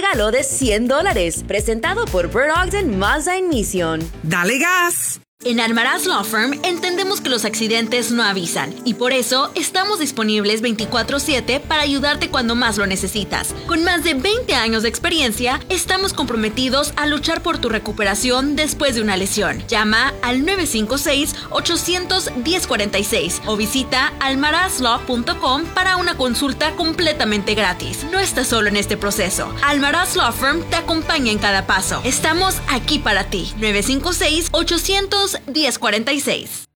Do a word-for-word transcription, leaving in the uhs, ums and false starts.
regalo de cien dólares, presentado por Bird Ogden Mazda en Mission. ¡Dale gas! En Almaraz Law Firm entendemos que los accidentes no avisan y por eso estamos disponibles veinticuatro siete para ayudarte cuando más lo necesitas. Con más de veinte años de experiencia, estamos comprometidos a luchar por tu recuperación después de una lesión. Llama al nueve cinco seis, ocho uno cero, cuatro seis o visita almaraz law punto com para una consulta completamente gratis. No estás solo en este proceso. Almaraz Law Firm te acompaña en cada paso. Estamos aquí para ti. nueve cinco seis, ocho cero cero, diez cuarenta y seis.